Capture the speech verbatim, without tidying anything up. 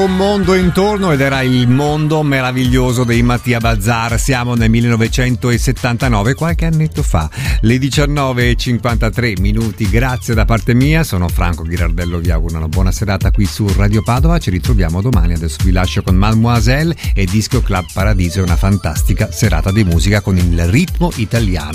Un mondo intorno ed era il mondo meraviglioso dei Mattia Bazar. Siamo nel millenovecentosettantanove, qualche annetto fa. Le diciannove e cinquantatré minuti. Grazie da parte mia, sono Franco Ghirardello, vi auguro una buona serata qui su Radio Padova. Ci ritroviamo domani, adesso vi lascio con Mademoiselle e Disco Club Paradiso, una fantastica serata di musica con il ritmo italiano.